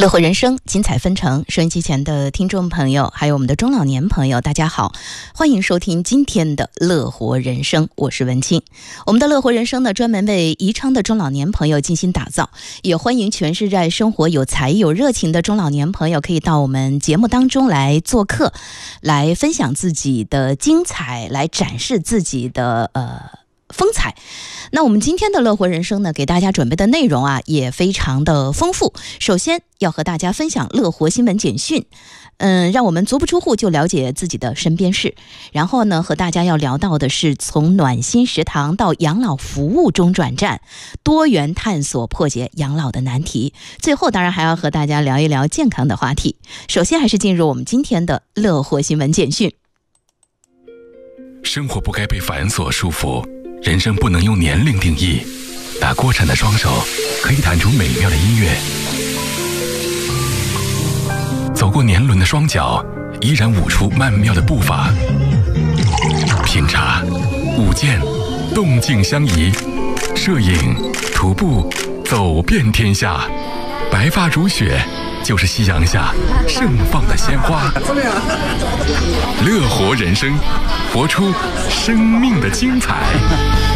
乐活人生，精彩纷呈。收音机前的听众朋友，还有我们的中老年朋友，大家好，欢迎收听今天的乐活人生，我是文清。我们的乐活人生呢，专门为宜昌的中老年朋友精心打造，也欢迎全是在生活有才有热情的中老年朋友，可以到我们节目当中来做客，来分享自己的精彩，来展示自己的风采。那我们今天的乐活人生呢，给大家准备的内容啊，也非常的丰富。首先要和大家分享乐活新闻简讯，让我们足不出户就了解自己的身边事。然后呢，和大家要聊到的是从暖心食堂到养老服务中转站，多元探索破解养老的难题。最后当然还要和大家聊一聊健康的话题。首先还是进入我们今天的乐活新闻简讯。 生活不该被繁琐束缚，人生不能用年龄定义。打锅铲的双手可以弹出美妙的音乐，走过年轮的双脚依然舞出曼妙的步伐。品茶、舞剑，动静相宜；摄影、徒步，走遍天下。白发如雪，就是夕阳下盛放的鲜花。乐活人生，活出生命的精彩。